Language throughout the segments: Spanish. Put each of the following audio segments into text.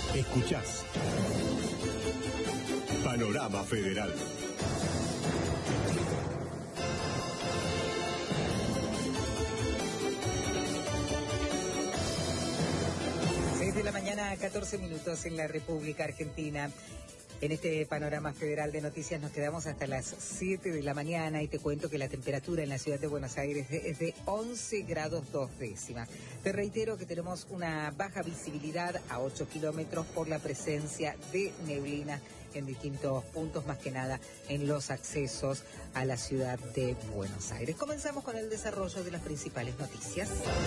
Escuchás Panorama Federal. 6 de la mañana, 14 minutos en la República Argentina. En este panorama federal de noticias nos quedamos hasta las 7 de la mañana y te cuento que la temperatura en la ciudad de Buenos Aires es de 11 grados 2 décimas. Te reitero que tenemos una baja visibilidad a 8 kilómetros por la presencia de neblina en distintos puntos, más que nada en los accesos a la ciudad de Buenos Aires. Comenzamos con el desarrollo de las principales noticias.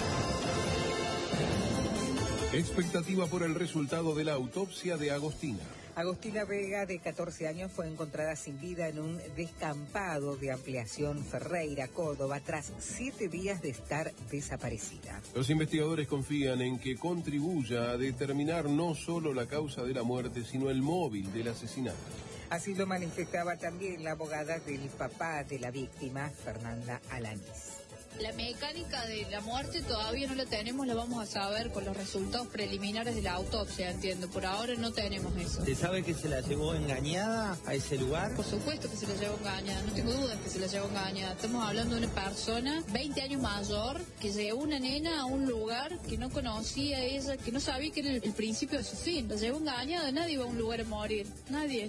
Expectativa por el resultado de la autopsia de Agostina. Agostina Vega, de 14 años, fue encontrada sin vida en un descampado de Ampliación Ferreira, Córdoba, tras 7 días de estar desaparecida. Los investigadores confían en que contribuya a determinar no solo la causa de la muerte, sino el móvil del asesinato. Así lo manifestaba también la abogada del papá de la víctima, Fernanda Alanís. La mecánica de la muerte todavía no la tenemos, la vamos a saber con los resultados preliminares de la autopsia, entiendo. Por ahora no tenemos eso. ¿Se sabe que se la llevó engañada a ese lugar? Por supuesto que se la llevó engañada, no tengo dudas que se la llevó engañada. Estamos hablando de una persona 20 años mayor que llevó una nena a un lugar que no conocía a ella, que no sabía que era el principio de su fin. La llevó engañada, nadie va a un lugar a morir, nadie.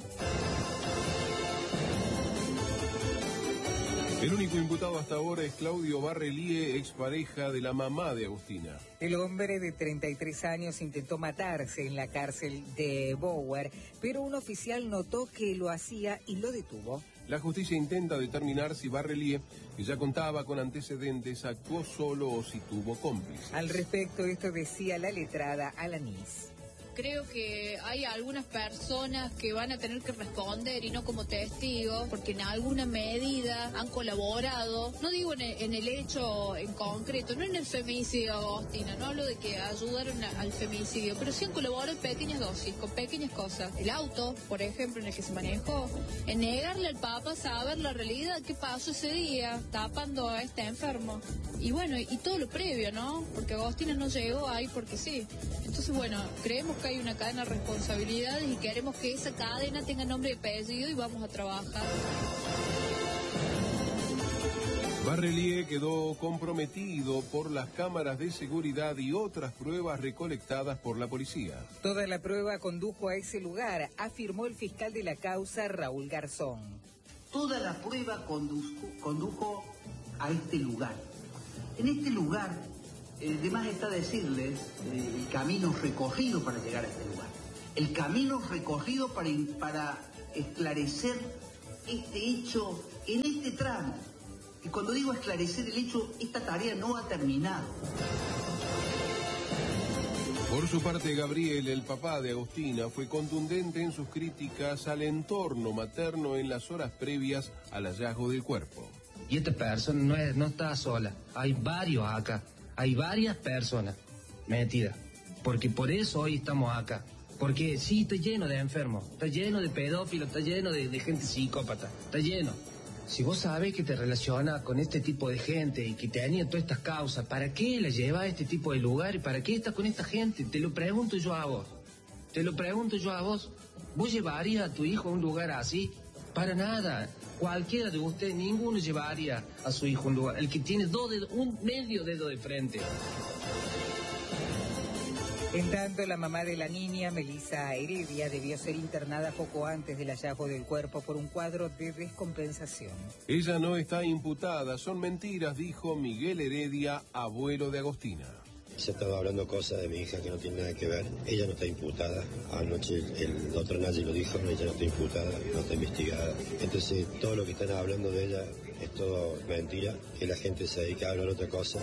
El único imputado hasta ahora es Claudio Barrelie, expareja de la mamá de Agostina. El hombre de 33 años intentó matarse en la cárcel de Bower, pero un oficial notó que lo hacía y lo detuvo. La justicia intenta determinar si Barrelie, que ya contaba con antecedentes, actuó solo o si tuvo cómplices. Al respecto, esto decía la letrada Alanís. Creo que hay algunas personas que van a tener que responder y no como testigos, porque en alguna medida han colaborado, no digo en el hecho en concreto, no en el femicidio, Agostina, no hablo de que ayudaron al femicidio, pero sí han colaborado en pequeñas dosis, con pequeñas cosas. El auto, por ejemplo, en el que se manejó, en negarle al Papa saber la realidad, qué pasó ese día, tapando a este enfermo. Y bueno, y todo lo previo, ¿no? Porque Agostina no llegó ahí porque sí. Entonces, bueno, creemos que hay una cadena de responsabilidades y queremos que esa cadena tenga nombre y apellido y vamos a trabajar. Barrelie quedó comprometido por las cámaras de seguridad y otras pruebas recolectadas por la policía. Toda la prueba condujo a ese lugar, afirmó el fiscal de la causa, Raúl Garzón. Toda la prueba condujo a este lugar. En este lugar, de más está decirles el camino recorrido para llegar a este lugar. El camino recorrido para esclarecer este hecho en este tramo. Y cuando digo esclarecer el hecho, esta tarea no ha terminado. Por su parte, Gabriel, el papá de Agostina, fue contundente en sus críticas al entorno materno en las horas previas al hallazgo del cuerpo. Y esta persona no está sola, hay varios acá, hay varias personas metidas, porque por eso hoy estamos acá, porque sí, está lleno de enfermos, está lleno de pedófilos, está lleno de gente psicópata, está lleno. Si vos sabés que te relacionas con este tipo de gente y que te anían todas estas causas, ¿para qué la llevas a este tipo de lugar y para qué estás con esta gente? Te lo pregunto yo a vos, ¿Vos llevarías a tu hijo a un lugar así? Para nada. Cualquiera de ustedes, ninguno llevaría a su hijo a un lugar. El que tiene 2 dedos, un medio dedo de frente. En tanto, la mamá de la niña, Melissa Heredia, debió ser internada poco antes del hallazgo del cuerpo por un cuadro de descompensación. Ella no está imputada, son mentiras, dijo Miguel Heredia, abuelo de Agostina. Se estaba hablando cosas de mi hija que no tiene nada que ver. Ella no está imputada. Anoche el doctor Nagy lo dijo, ella no está imputada, no está investigada. Entonces todo lo que están hablando de ella es todo mentira, que la gente se dedica a hablar otra cosa.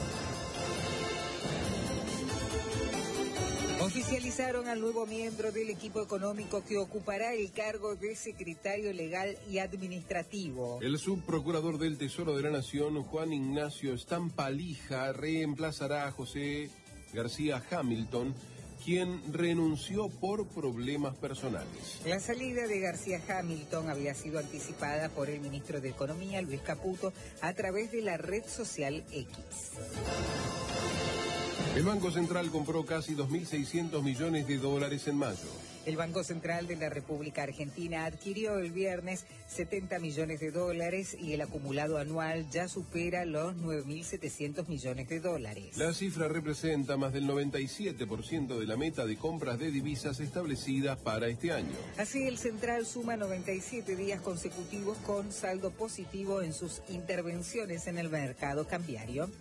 Oficializaron al nuevo miembro del equipo económico que ocupará el cargo de secretario legal y administrativo. El subprocurador del Tesoro de la Nación, Juan Ignacio Stampalija, reemplazará a José García Hamilton, quien renunció por problemas personales. La salida de García Hamilton había sido anticipada por el ministro de Economía, Luis Caputo, a través de la red social X. El Banco Central compró casi 2.600 millones de dólares en mayo. El Banco Central de la República Argentina adquirió el viernes 70 millones de dólares y el acumulado anual ya supera los 9.700 millones de dólares. La cifra representa más del 97% de la meta de compras de divisas establecidas para este año. Así, el Central suma 97 días consecutivos con saldo positivo en sus intervenciones en el mercado cambiario.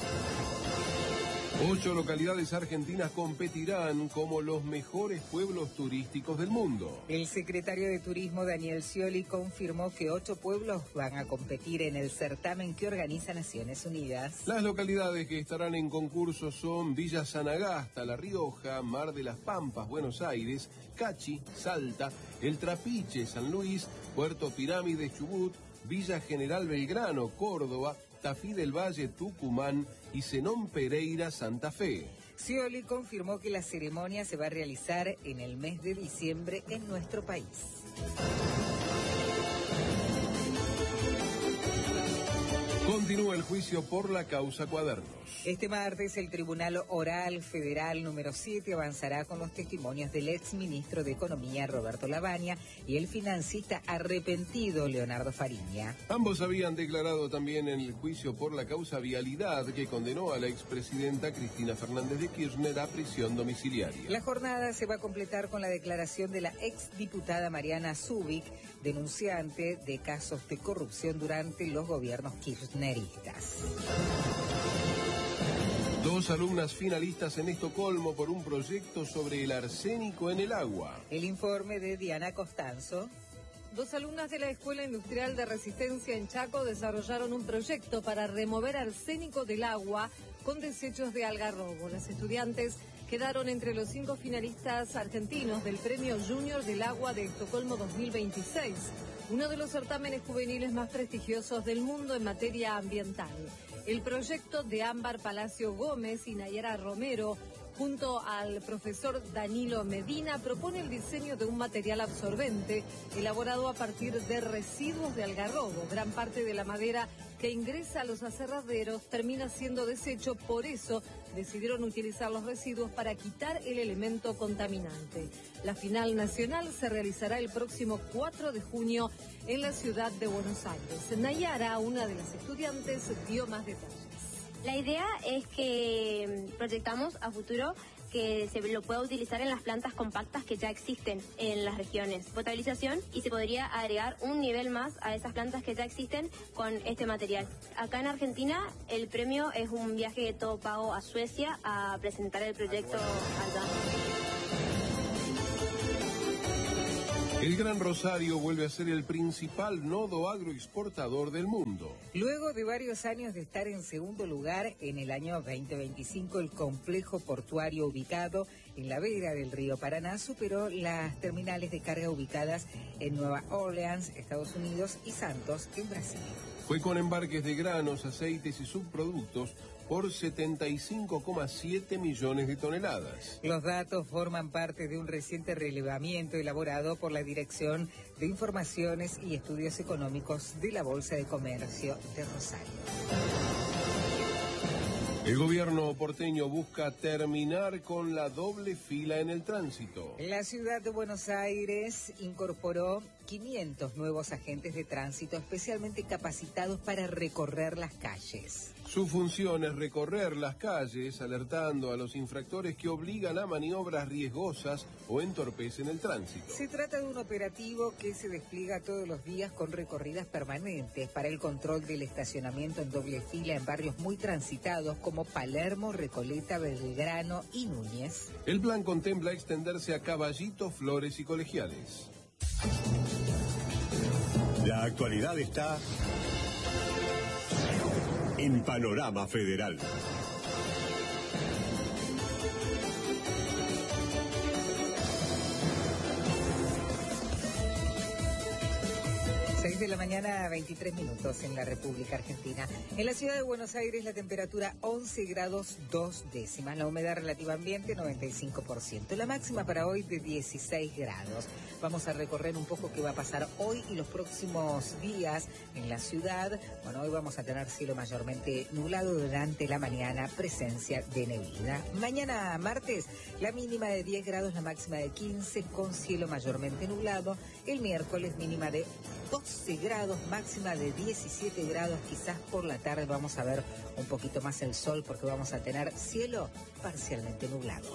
8 localidades argentinas competirán como los mejores pueblos turísticos del mundo. El secretario de Turismo, Daniel Scioli, confirmó que 8 pueblos van a competir en el certamen que organiza Naciones Unidas. Las localidades que estarán en concurso son Villa Sanagasta, La Rioja, Mar de las Pampas, Buenos Aires, Cachi, Salta, El Trapiche, San Luis, Puerto Pirámides, Chubut, Villa General Belgrano, Córdoba, Tafí del Valle, Tucumán y Zenón Pereira, Santa Fe. Scioli confirmó que la ceremonia se va a realizar en el mes de diciembre en nuestro país. Continúa el juicio por la causa Cuadernos. Este martes el Tribunal Oral Federal número 7 avanzará con los testimonios del exministro de Economía Roberto Lavagna y el financista arrepentido Leonardo Fariña. Ambos habían declarado también en el juicio por la causa Vialidad, que condenó a la expresidenta Cristina Fernández de Kirchner a prisión domiciliaria. La jornada se va a completar con la declaración de la exdiputada Mariana Zubik, denunciante de casos de corrupción durante los gobiernos kirchneristas. 2 alumnas finalistas en Estocolmo por un proyecto sobre el arsénico en el agua. El informe de Diana Costanzo. 2 alumnas de la Escuela Industrial de Resistencia en Chaco desarrollaron un proyecto para remover arsénico del agua con desechos de algarrobo. Las estudiantes quedaron entre los 5 finalistas argentinos del Premio Junior del Agua de Estocolmo 2026, uno de los certámenes juveniles más prestigiosos del mundo en materia ambiental. El proyecto de Ámbar Palacio Gómez y Nayara Romero, junto al profesor Danilo Medina, propone el diseño de un material absorbente elaborado a partir de residuos de algarrobo. Gran parte de la madera que ingresa a los aserraderos termina siendo desecho, por eso decidieron utilizar los residuos para quitar el elemento contaminante. La final nacional se realizará el próximo 4 de junio en la ciudad de Buenos Aires. Nayara, una de las estudiantes, dio más detalles. La idea es que proyectamos a futuro que se lo pueda utilizar en las plantas compactas que ya existen en las regiones. Potabilización, y se podría agregar un nivel más a esas plantas que ya existen con este material. Acá en Argentina el premio es un viaje todo pago a Suecia a presentar el proyecto allá. El Gran Rosario vuelve a ser el principal nodo agroexportador del mundo. Luego de varios años de estar en segundo lugar, en el año 2025 el complejo portuario ubicado en la vera del río Paraná superó las terminales de carga ubicadas en Nueva Orleans, Estados Unidos, y Santos, en Brasil. Fue con embarques de granos, aceites y subproductos por 75,7 millones de toneladas. Los datos forman parte de un reciente relevamiento elaborado por la Dirección de Informaciones y Estudios Económicos de la Bolsa de Comercio de Rosario. El gobierno porteño busca terminar con la doble fila en el tránsito. La ciudad de Buenos Aires incorporó 500 nuevos agentes de tránsito especialmente capacitados para recorrer las calles. Su función es recorrer las calles alertando a los infractores que obligan a maniobras riesgosas o entorpecen el tránsito. Se trata de un operativo que se despliega todos los días con recorridas permanentes para el control del estacionamiento en doble fila en barrios muy transitados como Palermo, Recoleta, Belgrano y Núñez. El plan contempla extenderse a Caballito, Flores y Colegiales. La actualidad está en Panorama Federal. de la mañana, 23 minutos en la República Argentina. En la ciudad de Buenos Aires la temperatura 11 grados 2 décimas, la humedad relativa ambiente 95%, la máxima para hoy de 16 grados. Vamos a recorrer un poco qué va a pasar hoy y los próximos días en la ciudad. Bueno, hoy vamos a tener cielo mayormente nublado durante la mañana, presencia de neblina. Mañana martes, la mínima de 10 grados, la máxima de 15 con cielo mayormente nublado. El miércoles mínima de 12 grados, máxima de 17 grados, quizás por la tarde vamos a ver un poquito más el sol porque vamos a tener cielo parcialmente nublado.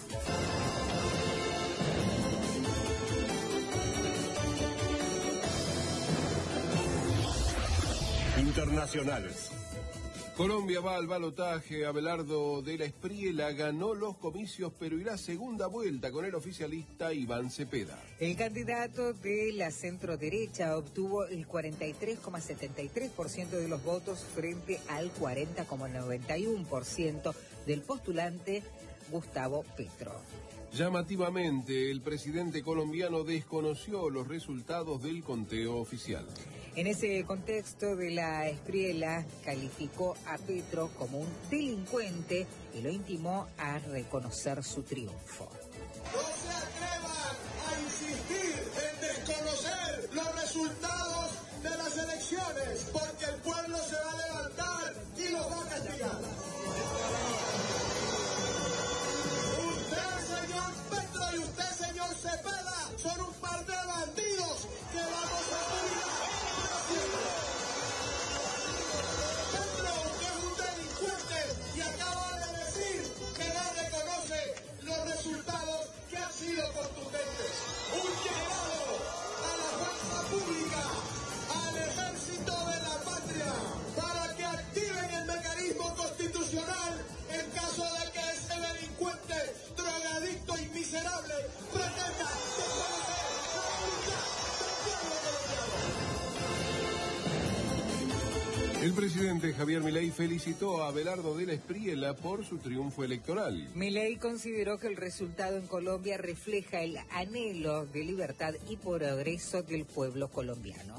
Internacionales. Colombia va al balotaje. Abelardo de la Espriella ganó los comicios, pero irá segunda vuelta con el oficialista Iván Cepeda. El candidato de la centro-derecha obtuvo el 43,73% de los votos frente al 40,91% del postulante Gustavo Petro. Llamativamente, el presidente colombiano desconoció los resultados del conteo oficial. En ese contexto, de la Espriella calificó a Petro como un delincuente y lo intimó a reconocer su triunfo. No se atrevan a insistir en desconocer los resultados de las elecciones, porque el pueblo se va a levantar y los va a castigar. Usted, señor Petro, y usted, señor Cepeda, son un par de bandidos que vamos a punir. Petro, usted es un delincuente y acaba de decir que no reconoce los resultados que han sido contundentes. Un llamado a la fuerza pública, al ejército de la patria, para que activen el mecanismo constitucional en caso de que ese delincuente, drogadicto y miserable pretenda desconocer la voluntad del pueblo colombiano. El presidente Javier Milei felicitó a Abelardo de la Espriella por su triunfo electoral. Milei consideró que el resultado en Colombia refleja el anhelo de libertad y progreso del pueblo colombiano.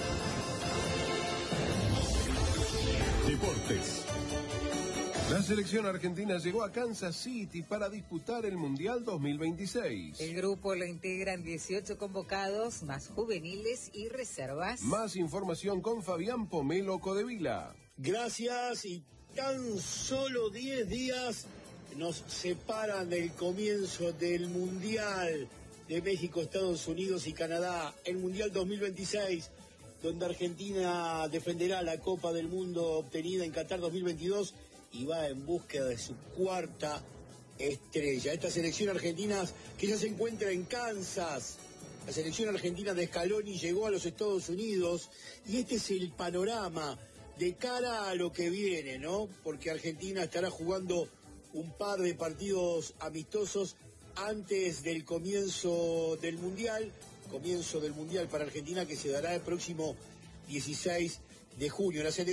Deportes. La selección argentina llegó a Kansas City para disputar el Mundial 2026. El grupo lo integran 18 convocados, más juveniles y reservas. Más información con Fabián Pomelo Codevila. Gracias, y tan solo 10 días nos separan del comienzo del Mundial de México, Estados Unidos y Canadá, el Mundial 2026, donde Argentina defenderá la Copa del Mundo obtenida en Qatar 2022 y va en búsqueda de su cuarta estrella. Esta selección argentina que ya se encuentra en Kansas, la selección argentina de Scaloni llegó a los Estados Unidos y este es el panorama de cara a lo que viene, ¿no? Porque Argentina estará jugando un par de partidos amistosos antes del comienzo del Mundial para Argentina que se dará el próximo 16 de junio. La selección